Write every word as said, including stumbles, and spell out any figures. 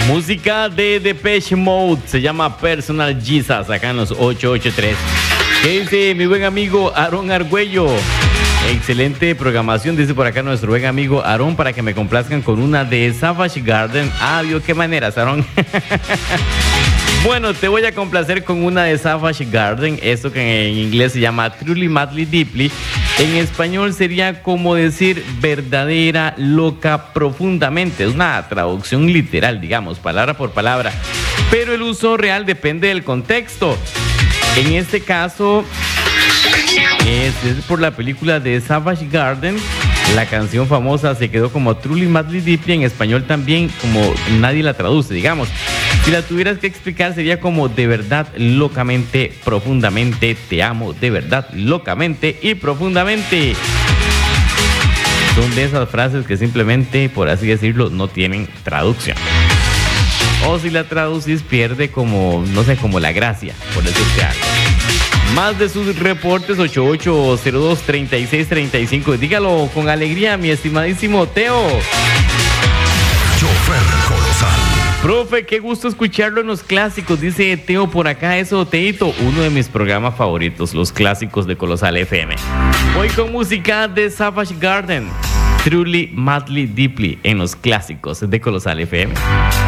Música de Depeche Mode, se llama Personal Jesus, acá en los ocho ocho tres. ¿Qué dice mi buen amigo Aarón Argüello? Excelente programación, dice por acá nuestro buen amigo Aarón, para que me complazcan con una de Savage Garden. Ah, vio qué maneras, Aarón. Bueno, te voy a complacer con una de Savage Garden, esto que en inglés se llama Truly Madly Deeply. En español sería como decir verdadera, loca, profundamente. Es una traducción literal, digamos, palabra por palabra. Pero el uso real depende del contexto. En este caso, es, es por la película de Savage Garden. La canción famosa se quedó como Truly Madly Deeply, en español también, como nadie la traduce, digamos. Si la tuvieras que explicar sería como de verdad, locamente, profundamente, te amo, de verdad, locamente y profundamente. Son de esas frases que simplemente, por así decirlo, no tienen traducción. O si la traducís pierde como, no sé, como la gracia, por decirte algo. Más de sus reportes, ocho ocho cero dos, tres seis tres cinco. Dígalo con alegría, mi estimadísimo Teo. Chofer Colosal. Profe, qué gusto escucharlo en los clásicos, dice Teo por acá. Eso, Teito, uno de mis programas favoritos, los clásicos de Colosal F M. Voy con música de Savage Garden, Truly Madly Deeply, en los clásicos de Colosal F M.